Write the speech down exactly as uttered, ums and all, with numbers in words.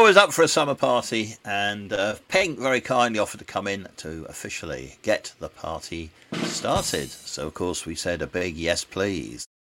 was up for a summer party, and uh, Pink very kindly offered to come in to officially get the party started. So, of course, we said a big yes, please.